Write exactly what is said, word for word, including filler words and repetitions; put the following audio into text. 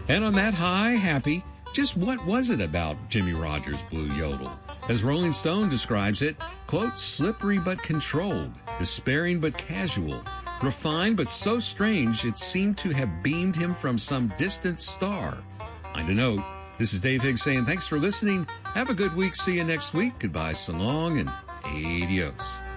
And on that high, happy, just what was it about Jimmie Rodgers' Blue Yodel? As Rolling Stone describes it, quote, slippery but controlled, despairing but casual, refined but so strange it seemed to have beamed him from some distant star. Find a note. This is Dave Higgs saying thanks for listening. Have a good week. See you next week. Goodbye, so long, and adios.